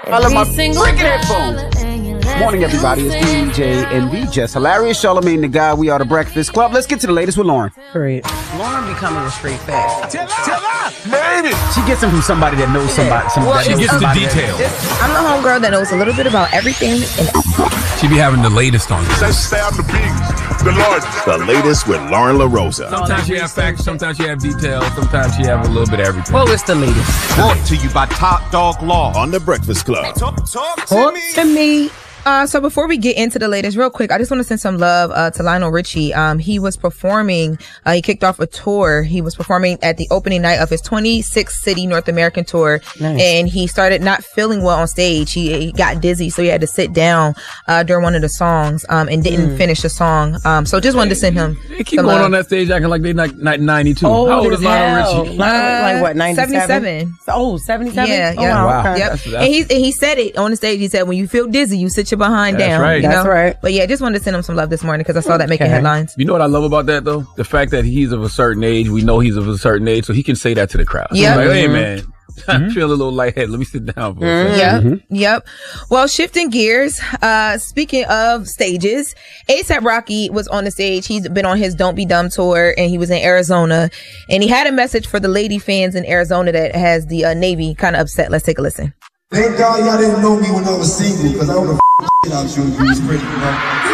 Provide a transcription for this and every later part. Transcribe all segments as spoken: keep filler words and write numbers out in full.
I love my freaking headphones. Morning, everybody. It's D J and V. Just hilarious. Charlamagne the Guy. We are the Breakfast Club. Let's get to the latest with Lauren. Great. Lauren becoming a straight fact. Tell her, tell her. Made it. She gets them from somebody that knows somebody. somebody Well, that she knows gets the somebody details. that- I'm the homegirl that knows a little bit about everything. And She be having the latest on this. Let's say I'm the biggest, the largest. The latest with Lauren LaRosa. Sometimes she have facts, sometimes she have details, sometimes she have a little bit of everything. well, it's the latest. Brought to you by Top Dog Law on The Breakfast Club. Talk, talk to Talk me. to me. Uh, so before we get into the latest, real quick, I just want to send some love uh, to Lionel Richie. Um, he was performing. Uh, he kicked off a tour. He was performing at the opening night of his twenty-six city North American tour, Nice. and he started not feeling well on stage. He, he got dizzy, so he had to sit down uh, during one of the songs um, and didn't finish the song. Um, so just wanted to send him. They keep some going love. on that stage acting like they like ninety-two. Old How old as is Lionel hell. Richie? Lionel, like what, ninety-seven? seventy-seven. Oh, seventy-seven? Yeah, Oh, yeah. wow. Wow. Okay. Yep. That's- and he and he said it on the stage. He said, "When you feel dizzy, you sit your behind That's down." right. You That's know? right. But yeah, just wanted to send him some love this morning because I saw that making Okay. headlines. You know what I love about that though? The fact that he's of a certain age. We know he's of a certain age, so he can say that to the crowd. Yep. Like, hey Mhm. man, I feel a little lightheaded. Let me sit down for a second. Yep. Mm-hmm. Yep. Well, shifting gears, uh, speaking of stages, A$AP Rocky was on the stage. He's been on his Don't Be Dumb tour and he was in Arizona and he had a message for the lady fans in Arizona that has the uh, Navy kind of upset. Let's take a listen. Thank God y'all didn't know me when I was single, because I would have shit out you if you was pretty, you know?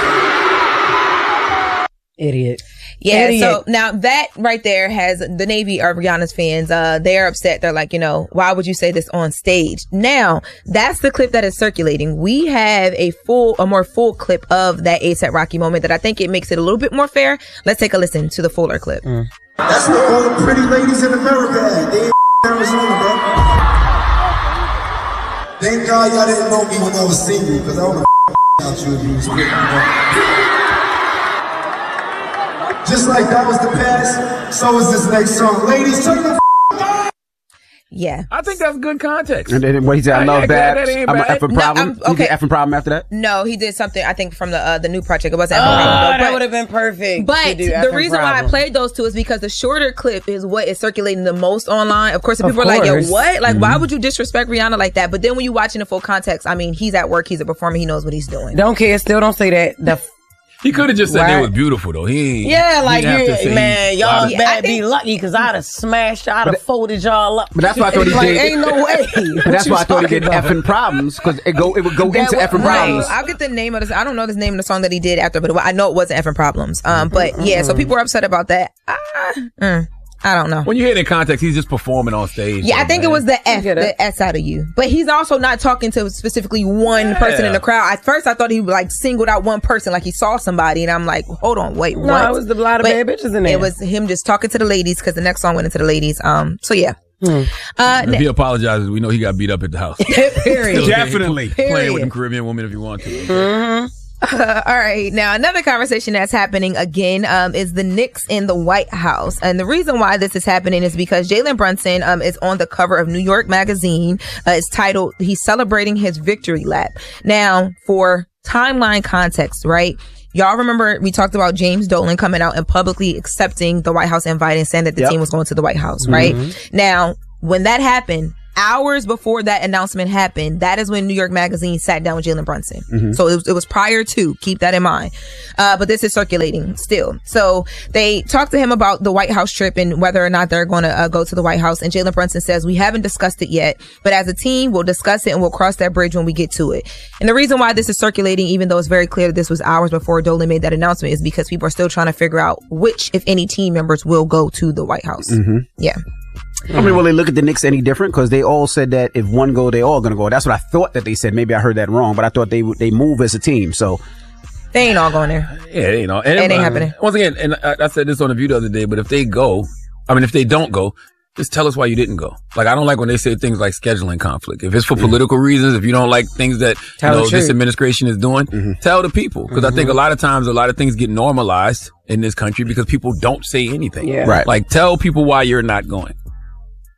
Idiot. Yeah, Idiot. so now that right there has the Navy are Rihanna's fans. Uh, they're upset. They're like, you know, why would you say this on stage? Now, that's the clip that is circulating. We have a full, a more full clip of that A$AP Rocky moment that I think it makes it a little bit more fair. Let's take a listen to the fuller clip. That's what all the pretty ladies in America had. They ain't Arizona, bro. Thank God y'all didn't know me when I was single, because I would have out you if you was pretty, you know? Just like that was the past, so is this next song. Ladies, turn the Yeah. I think that's good context. And then what he said, I I- love I- that. that ain't I'm an bad. effing No, problem. I'm- He did okay. effing problem after that. No, he did something, I think, from the uh, the new project. It wasn't. Oh, Effing Problem, though, that but- would have been perfect. But to do the effing reason why I problem. played those two is because the shorter clip is what is circulating the most online. Of course, if Of people are like, yo, course. what? Like, why would you disrespect Rihanna like that? But then when you watch in the full context, I mean, he's at work, he's a performer, he knows what he's doing. Don't care. Still don't say that. The f- He could have just said Right. they was beautiful though. He ain't- yeah, he like, didn't have to you, say man, he- y'all Wow. Yeah, I better be think- lucky because I'd have smashed, I'd have folded y'all up. But that's why I thought he like, did. ain't no way. But that's why I thought he did effing problems, because it go it would go That into was- effing right. problems. I'll get the name of this. I don't know the name of the song that he did after, but I know it wasn't Effing Problems. Um, but yeah, so people were upset about that. Ah, mm, I don't know. When you hear it in context, he's just performing on stage. Yeah, I though, think man. it was the F, get it. the S out of you. But he's also not talking to specifically one Yeah. person in the crowd. At first, I thought he like singled out one person, like he saw somebody, and I'm like, hold on, wait, No, what? it was the lot of But bad bitches in there. It was him just talking to the ladies because the next song went into the ladies. Um, so yeah. Hmm. Uh, If he apologizes, we know he got beat up at the house. Period. Definitely. Playing with them Caribbean women if you want to. Mm-hmm. Uh, all right. Now, another conversation that's happening again um, is the Knicks in the White House. And the reason why this is happening is because Jalen Brunson um, is on the cover of New York Magazine. Uh, it's titled, he's celebrating his victory lap. Now, for timeline context, right? Y'all remember we talked about James Dolan coming out and publicly accepting the White House invite and saying that the Yep. team was going to the White House, right? Now, when that happened, hours before that announcement happened, that is when New York Magazine sat down with Jalen Brunson. So it was, it was prior to, keep that in mind. Uh, but this is circulating still. So they talked to him about the White House trip and whether or not they're going to uh, go to the White House. And Jalen Brunson says, we haven't discussed it yet, but as a team, we'll discuss it and we'll cross that bridge when we get to it. And the reason why this is circulating, even though it's very clear that this was hours before Dolan made that announcement, is because people are still trying to figure out which, if any, team members will go to the White House. Yeah. I mean, will they look at the Knicks any different? Because they all said that if one go, they all gonna go. That's what I thought that they said. Maybe I heard that wrong, but I thought they they move as a team. So They ain't all going there. Yeah, you know, and It ain't uh, happening. Once again, and I, I said this on the View the other day, but if they go, I mean, if they don't go, just tell us why you didn't go. Like, I don't like when they say things like scheduling conflict. If it's for political reasons, if you don't like things that Tell you the know this truth. administration is doing, tell the people. Because I think a lot of times, a lot of things get normalized in this country because people don't say anything. Yeah. Right. Like, tell people why you're not going.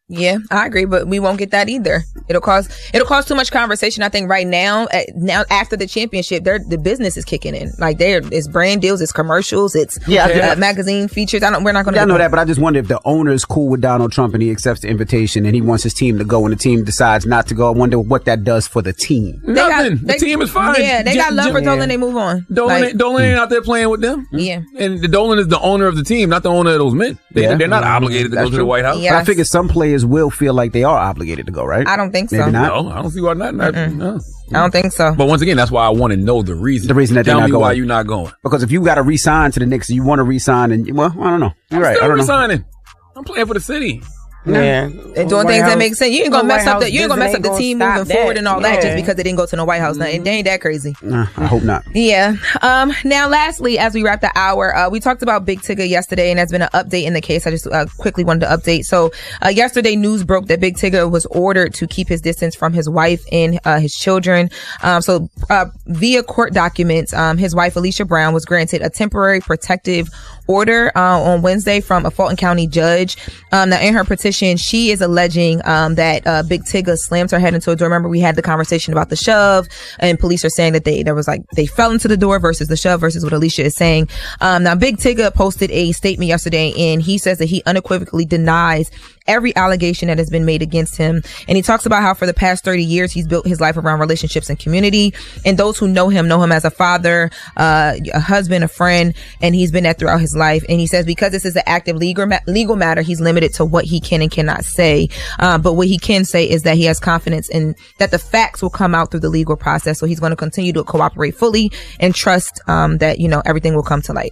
Yeah, I agree, but we won't get that either. It'll cause it'll cause too much conversation. I think right now, uh, now after the championship, they're, the business is kicking in. Like there, it's brand deals, it's commercials, it's Yeah, I- uh, magazine features. I don't. We're not going to. Yeah, I know that, but I just wonder if the owner is cool with Donald Trump and he accepts the invitation and he wants his team to go and the team decides not to go. I wonder what that does for the team. They got- Nothing. they- the team is fine. Yeah, they got Jim- love Jim- for Dolan. They move on. Dolan, Like, ain't, Dolan ain't out there playing with them. Yeah. And the Dolan is the owner of the team, not the owner of those men. They, Yeah. They're not obligated to That's go to true. the White House. Yeah. But I figure some players will feel like they are obligated to go, right? I don't think so. Maybe not. No, I don't see why not. not no. I don't think so. But once again, that's why I want to know the reason. The reason that they're Tell not me why going. you're not going. Because if you got to resign to the Knicks, you want to resign, and well, I don't know. You're I'm right. still I don't know. resigning. I'm playing for the city. Yeah. And doing things that make sense. You ain't gonna the mess White up the House you ain't gonna mess up visit the ain't team gonna moving stop forward that. and all that just Yeah. because they didn't go to the White House. Now, it ain't that crazy. Nah, I hope not. Yeah. Um, now, lastly, as we wrap the hour, uh, we talked about Big Tigger yesterday, and there's been an update in the case. I just uh, quickly wanted to update. So, uh, yesterday, news broke that Big Tigger was ordered to keep his distance from his wife and uh, his children. Um, so, uh, via court documents, um, his wife, Alicia Brown, was granted a temporary protective order uh, on Wednesday from a Fulton County judge. Um, now, in her petition, she is alleging um, that uh, Big Tigger slammed her head into a door. Remember, we had the conversation about the shove, and police are saying that they there was like they fell into the door versus the shove versus what Alicia is saying. Um, now, Big Tigger posted a statement yesterday, and he says that he unequivocally denies every allegation that has been made against him. And he talks about how for the past thirty years, he's built his life around relationships and community. And those who know him know him as a father, uh, a husband, a friend, and he's been that throughout his life. And he says because this is an active legal, ma- legal matter, he's limited to what he can and cannot say. Uh, but what he can say is that he has confidence in that the facts will come out through the legal process. So he's going to continue to cooperate fully and trust um, that, you know, everything will come to light.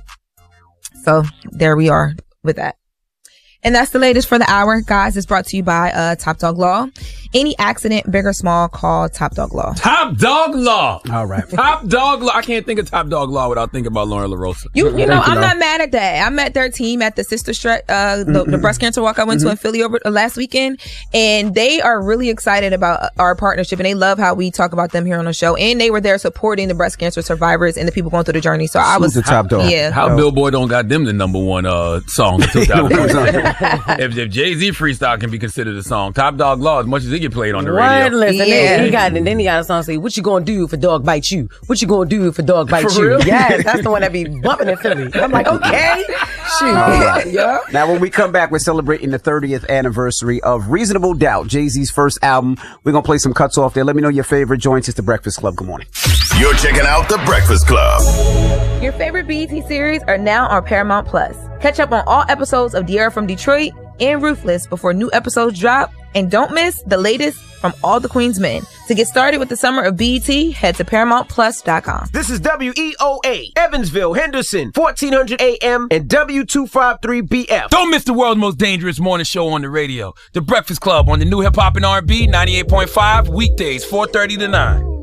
So there we are with that. And that's the latest for the hour, guys. It's brought to you by uh, Top Dog Law. Any accident, big or small, call Top Dog Law. Top Dog Law. All right. Top Dog Law. I can't think of Top Dog Law without thinking about Lauren LaRosa. You, you know, Thank you, I'm Law. not mad at that. I met their team at the Sister Stretch, uh, the, the breast cancer walk I went to in Philly over uh, last weekend, and they are really excited about our partnership, and they love how we talk about them here on the show. And they were there supporting the breast cancer survivors and the people going through the journey. So I was the top dog. Yeah. How Oh. Billboard don't got them the number one uh, song in two thousand. if if Jay-Z freestyle can be considered a song, Top Dog Law, as much as it get played on the radio. Wordless. And Yeah. then he got and then he got a song say, "What you gonna do if a dog bites you? What you gonna do if a dog bites For you?" real? Yes, that's the one that be bumping in Philly. I'm like, okay, shoot, All right. yeah. Now, when we come back, we're celebrating the thirtieth anniversary of Reasonable Doubt, Jay-Z's first album. We're going to play some cuts off there. Let me know your favorite joints. It's The Breakfast Club. Good morning. You're checking out The Breakfast Club. Your favorite B E T series are now on Paramount Plus. Catch up on all episodes of De'Ara from Detroit and Ruthless before new episodes drop. And don't miss the latest from All the Queen's Men. To get started with the summer of B E T, head to paramount plus dot com. This is W E O A, Evansville, Henderson, fourteen hundred A M and W two fifty-three B F. Don't miss the world's most dangerous morning show on the radio. The Breakfast Club on the new hip hop and R and B ninety-eight point five, weekdays four thirty to nine.